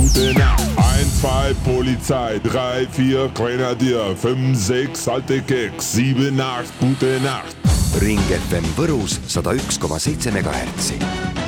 gute Nacht. 1, 2 Polizei, 3, 4 Grenadier, 5, 6 alte Keks, 7, 8 gute Nacht. Ring FM Võrus 101,7 MHz.